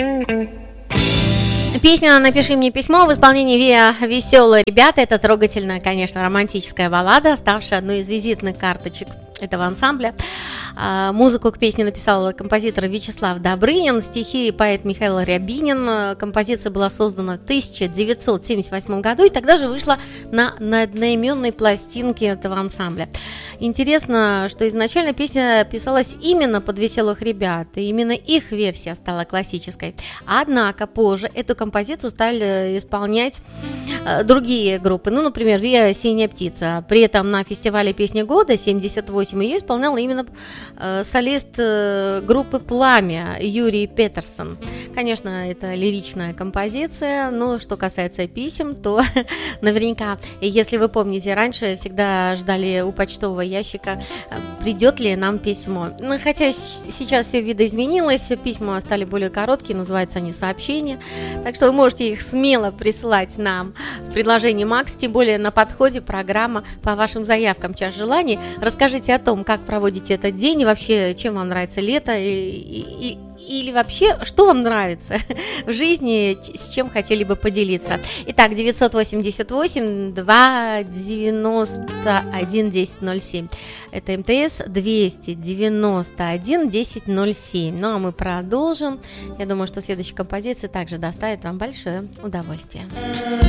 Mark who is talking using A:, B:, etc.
A: Песня «Напиши мне письмо» в исполнении Виа «Веселые ребята». Это трогательная, конечно, романтическая баллада, ставшая одной из визитных карточек этого ансамбля. Музыку к песне написал композитор Вячеслав Добрынин, стихи поэт Михаил Рябинин. Композиция была создана в 1978 году и тогда же вышла на одноименной пластинке этого ансамбля. Интересно, что изначально песня писалась именно под «Веселых ребят», и именно их версия стала классической. Однако позже эту композицию стали исполнять другие группы, ну, например, «Виа Синяя птица». При этом на фестивале «Песня года» 78 ее исполнял именно солист группы «Пламя» Юрий Петерсон. Конечно, это лиричная композиция, но что касается писем, то наверняка, если вы помните, раньше всегда ждали у почтового ящика, придет ли нам письмо. Ну, хотя сейчас все видоизменилось, письма стали более короткие, называются они сообщения, так что вы можете их смело присылать нам в приложении Макс, тем более на подходе программа по вашим заявкам «Час желаний». Расскажите о том, как проводите этот день и вообще, чем вам нравится лето или вообще, что вам нравится в жизни, с чем хотели бы поделиться. Итак, 988-291-1007. Это МТС 291-1007. Ну, а мы продолжим. Я думаю, что следующая композиция также доставит вам большое удовольствие.